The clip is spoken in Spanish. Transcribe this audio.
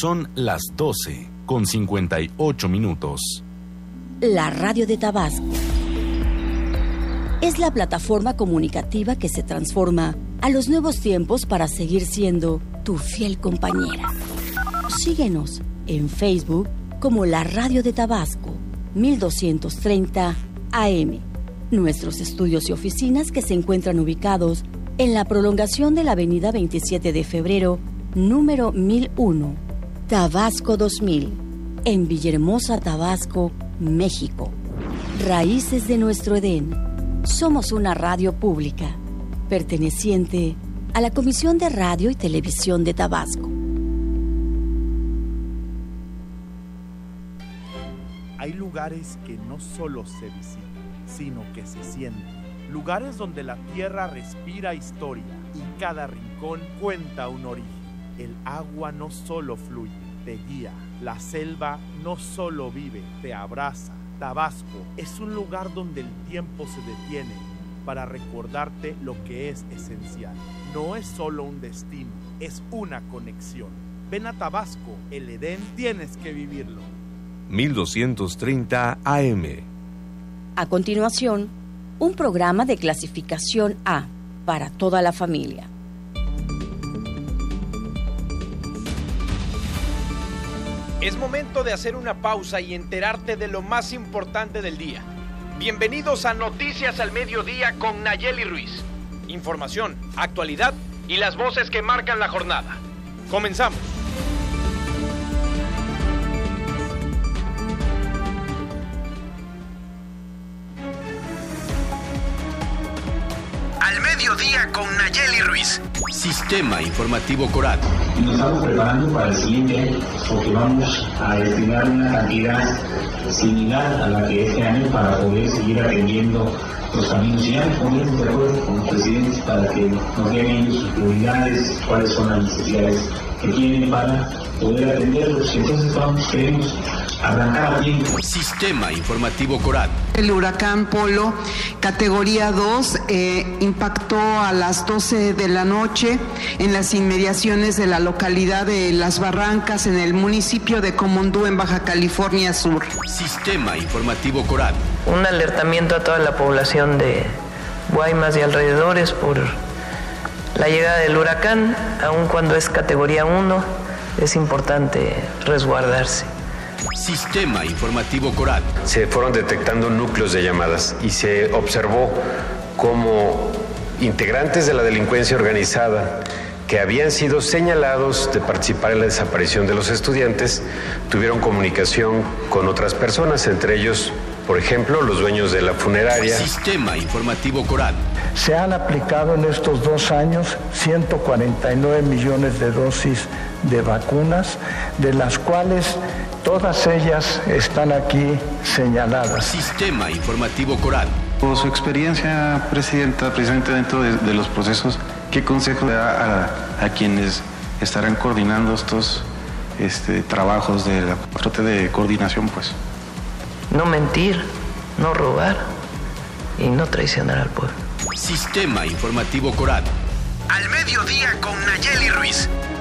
Son las 12:58. La Radio de Tabasco es la plataforma comunicativa que se transforma a los nuevos tiempos para seguir siendo tu fiel compañera. Síguenos en Facebook como La Radio de Tabasco, 1230 AM. Nuestros estudios y oficinas que se encuentran ubicados en la prolongación de la avenida 27 de febrero, número 1001, Tabasco 2000, en Villahermosa, Tabasco, México. Raíces de nuestro Edén. Somos una radio pública, perteneciente a la Comisión de Radio y Televisión de Tabasco. Hay lugares que no solo se visitan, sino que se sienten. Lugares donde la tierra respira historia y cada rincón cuenta un origen. El agua no solo fluye, te guía. La selva no solo vive, te abraza. Tabasco es un lugar donde el tiempo se detiene para recordarte lo que es esencial. No es solo un destino, es una conexión. Ven a Tabasco, el Edén tienes que vivirlo. 1230 AM. A continuación, un programa de clasificación A para toda la familia. Es momento de hacer una pausa y enterarte de lo más importante del día. Bienvenidos a Noticias al Mediodía con Nayeli Ruiz. Información, actualidad y las voces que marcan la jornada. Comenzamos. Al Mediodía con Nayeli Ruiz. Sistema Informativo Corat. Y nos estamos preparando para el siguiente año, porque vamos a destinar una cantidad similar a la que este año para poder seguir atendiendo los caminos. Y ya nos ponemos de acuerdo con los presidentes para que nos den ellos sus prioridades, cuáles son las necesidades que tienen para poder atenderlos. Entonces queremos arrancar a tiempo. Sistema Informativo Corat. El huracán Polo, categoría 2, impactó a las 12 de la noche en las inmediaciones de la localidad de Las Barrancas, en el municipio de Comondú, en Baja California Sur. Sistema Informativo Corat. Un alertamiento a toda la población de Guaymas y alrededores por la llegada del huracán, aun cuando es categoría 1, es importante resguardarse. Sistema Informativo Corat. Se fueron detectando núcleos de llamadas y se observó cómo integrantes de la delincuencia organizada que habían sido señalados de participar en la desaparición de los estudiantes tuvieron comunicación con otras personas, entre ellos, por ejemplo, los dueños de la funeraria. Sistema Informativo Corat. Se han aplicado en estos 2 años 149 millones de dosis de vacunas, de las cuales todas ellas están aquí señaladas. Sistema Informativo Corat. Por su experiencia, Presidenta, precisamente dentro de los procesos, ¿qué consejo le da a quienes estarán coordinando estos trabajos de la parte de coordinación, pues? No mentir, no robar y no traicionar al pueblo. Sistema Informativo Corat. Al Mediodía con Nayeli Ruiz.